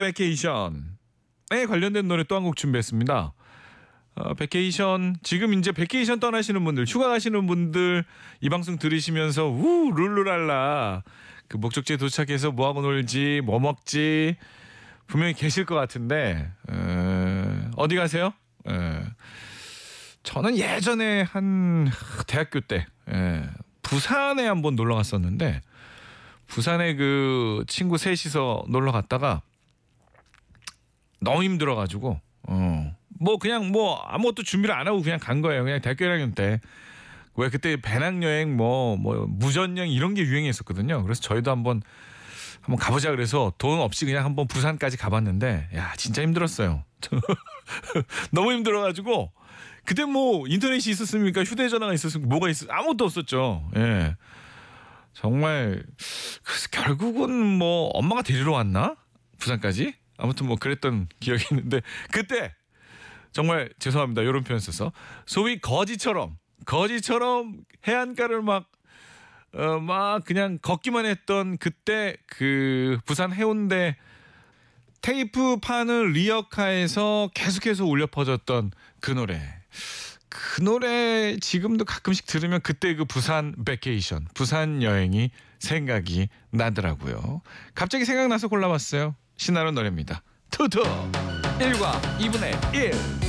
베케이션에 관련된 노래 또 한 곡 준비했습니다. 베케이션 지금 이제 베케이션 떠나시는 분들, 휴가 가시는 분들 이 방송 들으시면서 룰루랄라 그 목적지에 도착해서 뭐 하고 놀지, 뭐 먹지 분명히 계실 것 같은데 어디 가세요? 저는 예전에 한 대학교 때 부산에 한번 놀러 갔었는데 부산에 그 친구 셋이서 놀러 갔다가 너무 힘들어가지고 뭐 그냥 뭐 아무것도 준비를 안 하고 그냥 간 거예요. 그냥 대학교 1학년 때. 왜 그때 배낭여행 뭐 무전여행 이런 게 유행했었거든요. 그래서 저희도 한번 가보자 그래서 돈 없이 그냥 한번 부산까지 가봤는데 야 진짜 힘들었어요. 너무 힘들어가지고 그때 뭐 인터넷이 있었습니까? 휴대전화가 있었습니까? 뭐가 아무것도 없었죠. 예. 정말 그래서 결국은 뭐 엄마가 데리러 왔나? 부산까지? 아무튼 뭐 그랬던 기억이 있는데 그때 정말 죄송합니다. 이런 표현 써서 소위 거지처럼 해안가를 막 그냥 걷기만 했던 그때 그 부산 해운대 테이프판을 리어카에서 계속해서 울려 퍼졌던 그 노래 지금도 가끔씩 들으면 그때 그 부산 베케이션 부산 여행이 생각이 나더라고요. 갑자기 생각나서 골라봤어요. 신나는 노래입니다. 투투 1과 2분의 1